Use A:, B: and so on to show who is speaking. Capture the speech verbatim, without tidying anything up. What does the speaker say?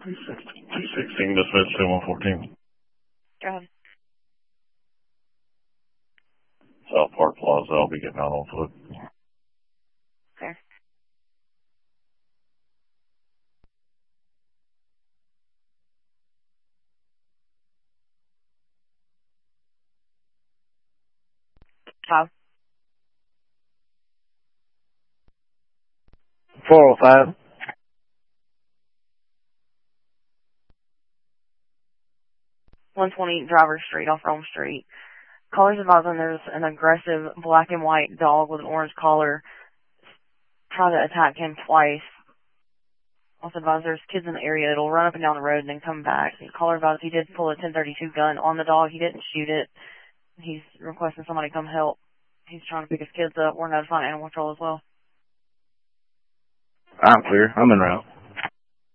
A: two sixteen, dispatch two one fourteen.
B: Go ahead.
A: South Park Plaza, I'll be getting out on foot.
B: Okay. Five.
C: four oh five.
B: one twenty Driver Street off Rome Street. Callers advising there's an aggressive black and white dog with an orange collar. Try to attack him twice. Also advise there's kids in the area. It'll run up and down the road and then come back. The caller advised he did pull a ten thirty-two gun on the dog. He didn't shoot it. He's requesting somebody come help. He's trying to pick his kids up. We're notifying animal control as well.
C: I'm clear. I'm en route.